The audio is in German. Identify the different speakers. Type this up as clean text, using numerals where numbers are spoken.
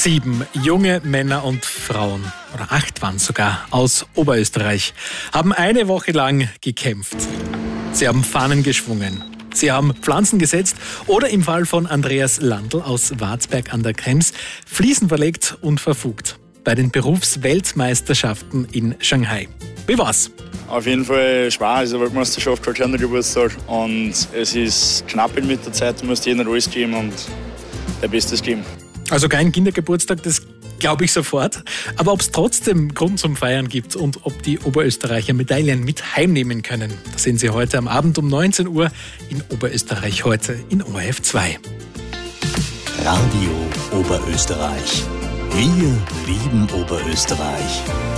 Speaker 1: 7 junge Männer und Frauen, oder 8 waren es sogar, aus Oberösterreich, haben eine Woche lang gekämpft. Sie haben Fahnen geschwungen, sie haben Pflanzen gesetzt oder im Fall von Andreas Landl aus Warzberg an der Krems Fliesen verlegt und verfugt bei den Berufsweltmeisterschaften in Shanghai. Wie war's?
Speaker 2: Auf jeden Fall schwer, es ist eine Weltmeisterschaft, kein kleiner Geburtstag und es ist knapp mit der Zeit, du musst jedem alles geben und der Bestes geben.
Speaker 1: Also kein Kindergeburtstag, das glaube ich sofort. Aber ob es trotzdem Grund zum Feiern gibt und ob die Oberösterreicher Medaillen mit heimnehmen können, das sehen Sie heute am Abend um 19 Uhr in Oberösterreich heute in ORF 2.
Speaker 3: Radio Oberösterreich. Wir lieben Oberösterreich.